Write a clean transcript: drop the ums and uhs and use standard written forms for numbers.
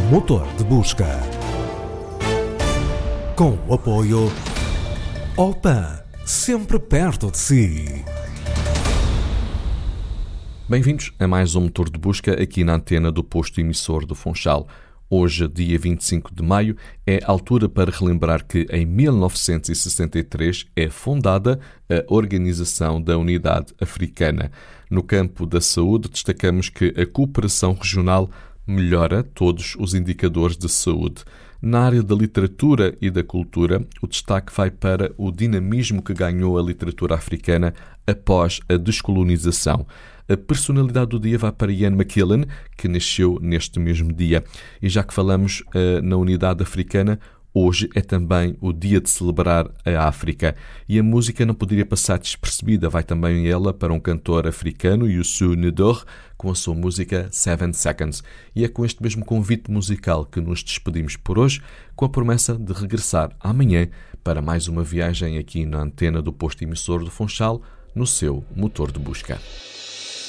Motor de Busca. Com o apoio Opan, sempre perto de si. Bem-vindos a mais um Motor de Busca aqui na antena do posto emissor do Funchal. Hoje, dia 25 de maio, é a altura para relembrar que em 1963 é fundada a Organização da Unidade Africana. No campo da saúde, destacamos que a cooperação regional melhora todos os indicadores de saúde. Na área da literatura e da cultura, o destaque vai para o dinamismo que ganhou a literatura africana após a descolonização. A personalidade do dia vai para Ian McKellen, que nasceu neste mesmo dia. E já que falamos na unidade africana, hoje é também o dia de celebrar a África. E a música não poderia passar despercebida. Vai também ela para um cantor africano, Youssou N'Dour, com a sua música 7 Seconds. E é com este mesmo convite musical que nos despedimos por hoje, com a promessa de regressar amanhã para mais uma viagem aqui na antena do posto emissor do Funchal, no seu motor de busca.